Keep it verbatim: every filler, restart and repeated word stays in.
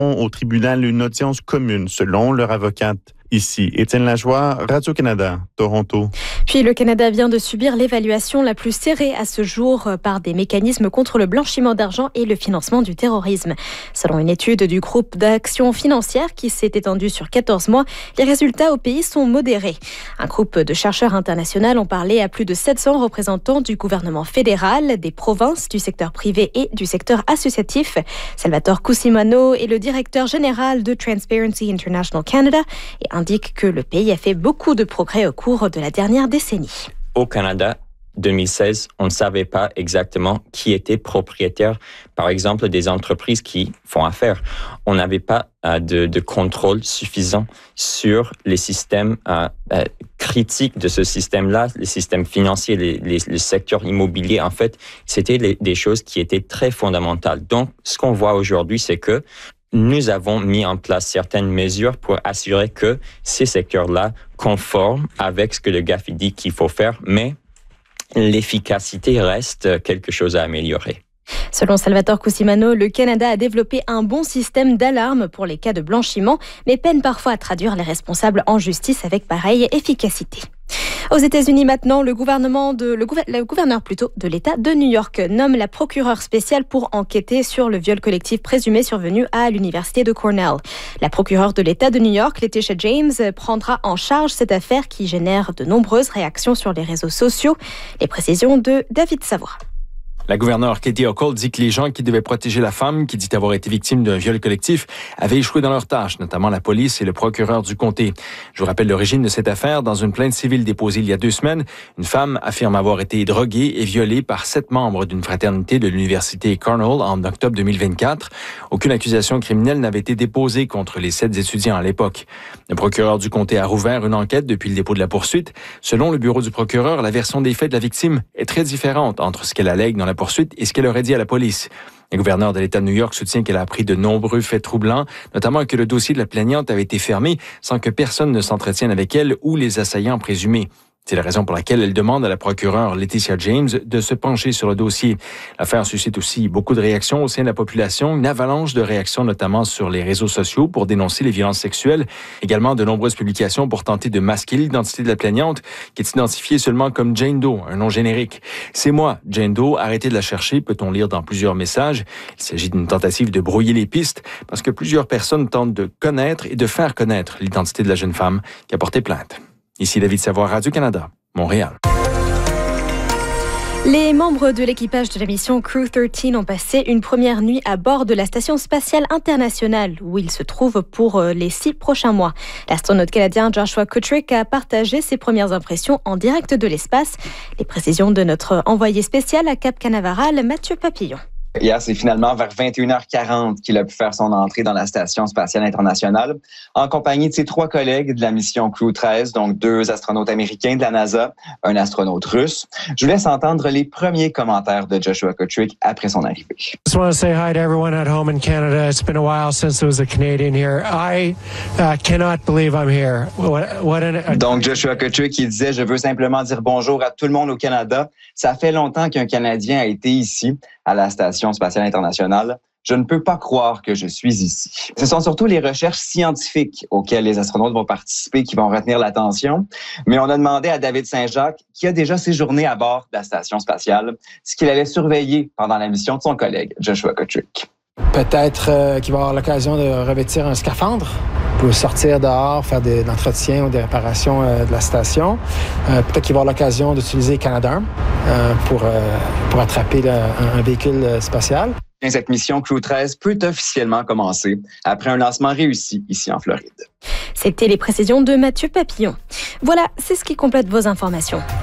au tribunal une audience commune, selon leur avocate. Ici, Étienne Lajoie, Radio-Canada, Toronto. Puis le Canada vient de subir l'évaluation la plus serrée à ce jour par des mécanismes contre le blanchiment d'argent et le financement du terrorisme. Selon une étude du groupe d'action financière qui s'est étendue sur quatorze mois, les résultats au pays sont modérés. Un groupe de chercheurs internationaux ont parlé à plus de sept cents représentants du gouvernement fédéral, des provinces, du secteur privé et du secteur associatif. Salvatore Cusimano est le directeur général de Transparency International Canada et indique que le pays a fait beaucoup de progrès au cours de la dernière décennie. Au Canada, deux mille seize, on ne savait pas exactement qui était propriétaire, par exemple, des entreprises qui font affaire. On n'avait pas euh, de, de contrôle suffisant sur les systèmes euh, euh, critiques de ce système-là, les systèmes financiers, les, les, le secteur immobilier. En fait, c'était les, des choses qui étaient très fondamentales. Donc, ce qu'on voit aujourd'hui, c'est que nous avons mis en place certaines mesures pour assurer que ces secteurs-là conforment avec ce que le G A F I dit qu'il faut faire, mais l'efficacité reste quelque chose à améliorer. Selon Salvatore Cusimano, le Canada a développé un bon système d'alarme pour les cas de blanchiment, mais peine parfois à traduire les responsables en justice avec pareille efficacité. Aux États-Unis maintenant, le gouvernement de le, gouver, le gouverneur plutôt de l'État de New York nomme la procureure spéciale pour enquêter sur le viol collectif présumé survenu à l'université de Cornell. La procureure de l'État de New York, Letitia James, prendra en charge cette affaire qui génère de nombreuses réactions sur les réseaux sociaux. Les précisions de David Savoie. La gouverneure Katie Hochul dit que les gens qui devaient protéger la femme, qui dit avoir été victime d'un viol collectif, avaient échoué dans leurs tâches, notamment la police et le procureur du comté. Je vous rappelle l'origine de cette affaire. Dans une plainte civile déposée il y a deux semaines, une femme affirme avoir été droguée et violée par sept membres d'une fraternité de l'université Cornell en octobre deux mille vingt-quatre. Aucune accusation criminelle n'avait été déposée contre les sept étudiants à l'époque. Le procureur du comté a rouvert une enquête depuis le dépôt de la poursuite. Selon le bureau du procureur, la version des faits de la victime est très différente entre ce qu'elle allègue dans la poursuite et ce qu'elle aurait dit à la police. Le gouverneur de l'État de New York soutient qu'elle a appris de nombreux faits troublants, notamment que le dossier de la plaignante avait été fermé sans que personne ne s'entretienne avec elle ou les assaillants présumés. C'est la raison pour laquelle elle demande à la procureure Letitia James de se pencher sur le dossier. L'affaire suscite aussi beaucoup de réactions au sein de la population, une avalanche de réactions notamment sur les réseaux sociaux pour dénoncer les violences sexuelles, également de nombreuses publications pour tenter de masquer l'identité de la plaignante, qui est identifiée seulement comme Jane Doe, un nom générique. C'est moi, Jane Doe, arrêtez de la chercher, peut-on lire dans plusieurs messages. Il s'agit d'une tentative de brouiller les pistes parce que plusieurs personnes tentent de connaître et de faire connaître l'identité de la jeune femme qui a porté plainte. Ici David Savoie, Radio-Canada, Montréal. Les membres de l'équipage de la mission Crew treize ont passé une première nuit à bord de la Station spatiale internationale où ils se trouvent pour les six prochains mois. L'astronaute canadien Joshua Kutrick a partagé ses premières impressions en direct de l'espace. Les précisions de notre envoyé spécial à Cap Canaveral, Mathieu Papillon. Hier, c'est finalement vers vingt et une heures quarante qu'il a pu faire son entrée dans la Station spatiale internationale en compagnie de ses trois collègues de la mission Crew treize, donc deux astronautes américains de la NASA, un astronaute russe. Je vous laisse entendre les premiers commentaires de Joshua Kutrick après son arrivée. I just want to say hi to everyone at home in Canada. It's been a while since there was a Canadian here. I uh, cannot believe I'm here. What, what an... Donc Joshua Kutrick qui disait « Je veux simplement dire bonjour à tout le monde au Canada. Ça fait longtemps qu'un Canadien a été ici, à la Station spatiale internationale. Je ne peux pas croire que je suis ici. » Ce sont surtout les recherches scientifiques auxquelles les astronautes vont participer qui vont retenir l'attention. Mais on a demandé à David Saint-Jacques, qui a déjà séjourné à bord de la Station spatiale, ce qu'il allait surveiller pendant la mission de son collègue, Joshua Kutrick. Peut-être euh, qu'il va avoir l'occasion de revêtir un scaphandre pour sortir dehors, faire des entretiens ou des réparations euh, de la station. Euh, peut-être qu'il va avoir l'occasion d'utiliser Canadarm euh, pour, euh, pour attraper le, un, un véhicule spatial. Cette mission Crew treize peut officiellement commencer après un lancement réussi ici en Floride. C'était les précisions de Mathieu Papillon. Voilà, c'est ce qui complète vos informations.